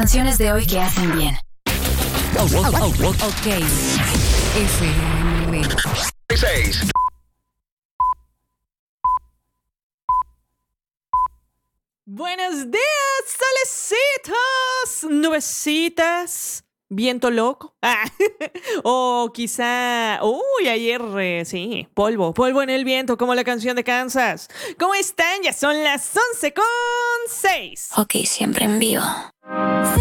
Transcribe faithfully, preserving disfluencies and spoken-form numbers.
canciones de hoy que hacen bien. Oh, oh, oh, oh. Ok. F M. seis. Buenos días, solecitos, nubecitas, viento loco. Ah, o quizá, uy, ayer, eh, sí, polvo, polvo en el viento, como la canción de Kansas. ¿Cómo están? Ya son las once con seis. Ok, siempre en vivo.